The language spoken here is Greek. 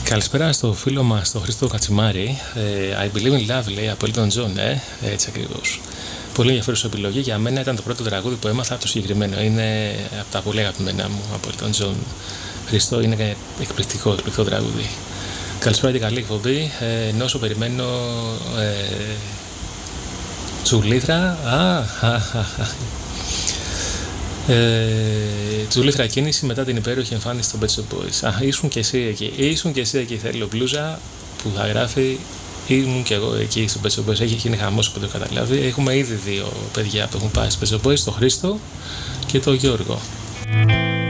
Καλησπέρα στο φίλο μας, τον Χρήστο Κατσιμάρη. I Believe in Love, λέει, από Elton John, έτσι ακριβώς. Πολύ ενδιαφέρουσα επιλογή. Για μένα ήταν το πρώτο τραγούδι που έμαθα από το συγκεκριμένο. Είναι από τα πολύ αγαπημένα μου από Elton John. Χριστό, είναι εκπληκτικό τραγούδι. Καλησπέρα και καλή εκπομπή. Ενώ όσο περιμένω Τζουλήθρα. Τζουλήθρα κίνηση μετά την υπέροχη εμφάνιση των Pet Shop Boys. Ήσουν και εσύ εκεί. Θέλω μπλούζα που θα γράφει ήμουν και εγώ εκεί στο Pet Shop Boys. Έχει γίνει χαμός που το καταλάβει. Έχουμε ήδη δύο παιδιά που έχουν πάει στο Pet Shop Boys, τον Χρήστο και τον Γιώργο.